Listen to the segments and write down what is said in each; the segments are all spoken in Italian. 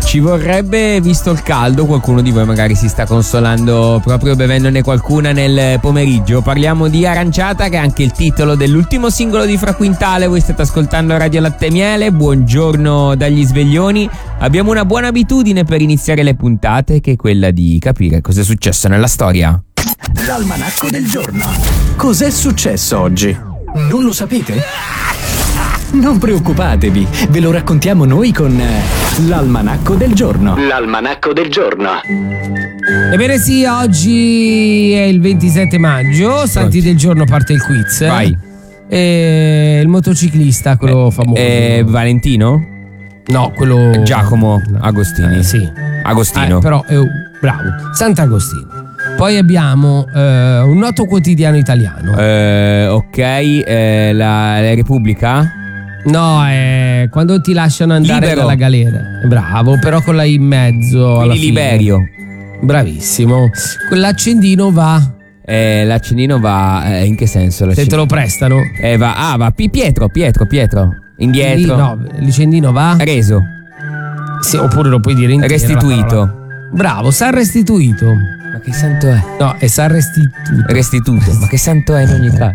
Ci vorrebbe, visto il caldo, qualcuno di voi magari si sta consolando proprio bevendone qualcuna nel pomeriggio. Parliamo di Aranciata, che è anche il titolo dell'ultimo singolo di Fra Quintale. Voi state ascoltando Radio Latte e Miele, buongiorno dagli sveglioni. Abbiamo una buona abitudine per iniziare le puntate, che è quella di capire cosa è successo nella storia. L'almanacco del giorno. Cos'è successo oggi? Non lo sapete? Non preoccupatevi, ve lo raccontiamo noi con l'almanacco del giorno. L'almanacco del giorno. Ebbene sì, oggi è il 27 maggio, Santi del giorno, parte il quiz. Vai. E il motociclista, quello famoso. Valentino? No, quello Giacomo Agostini. Sì. Agostino. Però bravo, Sant'Agostino. Poi abbiamo un noto quotidiano italiano. Ok, la Repubblica? No, è quando ti lasciano andare Libero. dalla galera. Bravo, però con la I in mezzo. Alla Quindi fine. Liberio. Bravissimo. Quell'accendino va. L'accendino va. In che senso? Se te lo prestano. Va. Pietro. Indietro. No, l'accendino va. Reso. Sì, oppure lo puoi dire intero. Restituito. Bravo, San Restituito. Ma che santo è? No, è San Restituto. Restituto. Ma che santo è in ogni caso?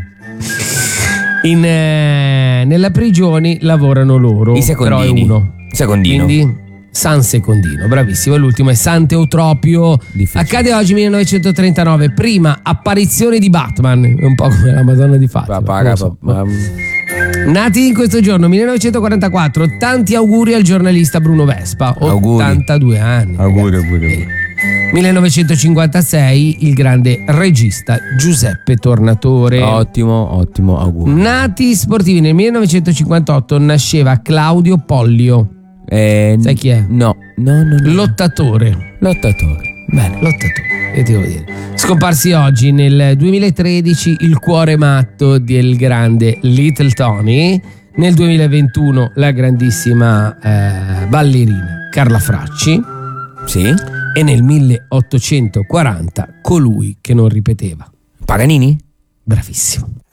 Nella prigione lavorano loro. I secondini. Però è uno. Secondino. Quindi San Secondino, bravissimo. L'ultimo è Sant'Eutropio. Difficile. Accade oggi 1939, prima apparizione di Batman, un po' come la Madonna di Fatima. Nati in questo giorno 1944, tanti auguri al giornalista Bruno Vespa, Auguri. 82 anni. Auguri. 1956 il grande regista Giuseppe Tornatore. Ottimo auguri. Nati sportivi nel 1958 nasceva Claudio Pollio. Sai chi è? No. Lottatore. Bene, lottatore. Che ti devo dire? Scomparsi oggi nel 2013 il cuore matto del grande Little Tony. Nel 2021 la grandissima ballerina Carla Fracci. Sì. E nel 1840 colui che non ripeteva. Paganini? Bravissimo.